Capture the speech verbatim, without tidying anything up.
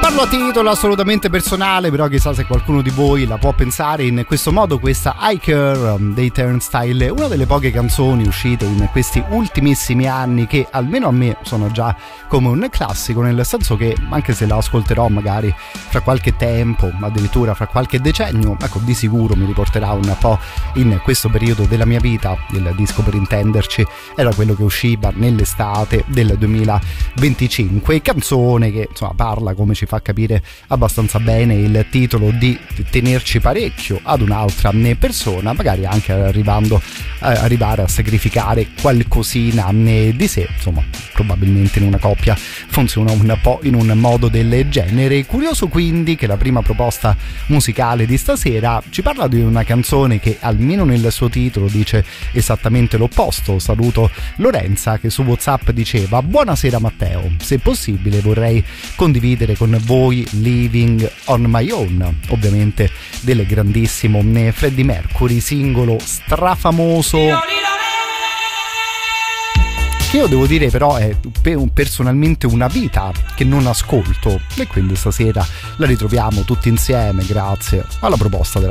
Parlo a titolo assolutamente personale, però chissà se qualcuno di voi la può pensare in questo modo. Questa I Care dei Turnstile, una delle poche canzoni uscite in questi ultimissimi anni che almeno a me sono già come un classico, nel senso che anche se la ascolterò magari fra qualche tempo, addirittura fra qualche decennio, ecco, di sicuro mi riporterà un po' in questo periodo della mia vita. Il disco, per intenderci, era quello che usciva nell'estate del duemilaventicinque, canzone che insomma parla, come ci fa capire abbastanza bene il titolo, di tenerci parecchio ad un'altra persona, magari anche arrivando a arrivare a sacrificare qualcosina di sé. Insomma, probabilmente in una coppia funziona un po' in un modo del genere. Curioso quindi che la prima proposta musicale di stasera ci parla di una canzone che almeno nel suo titolo dice esattamente l'opposto. Saluto Lorenza che su WhatsApp diceva: buonasera Matteo, se possibile vorrei condividere con voi Living on My Own, ovviamente del grandissimo Freddie Mercury, singolo strafamoso che io devo dire però è personalmente una vita che non ascolto, e quindi stasera la ritroviamo tutti insieme grazie alla proposta della